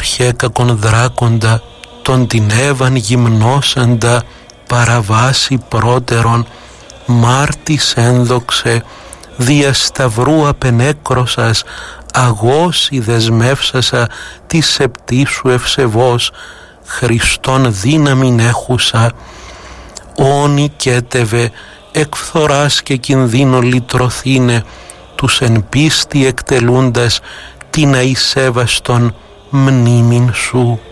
αρχέκακον δράκοντα, τον την Εύαν γυμνώσαντα, παραβάσει πρώτερον, μάρτης ένδοξε, δια σταυρού απενέκρωσας, αγώσει δεσμεύσασα τη σεπτή σου ευσεβώς, Χριστόν δύναμην έχουσα, όνει κέτευε, εκ φθοράς και κινδύνο λυτρωθήνε, τους εν πίστη εκτελούντας την αησέβαστον μνήμην σου.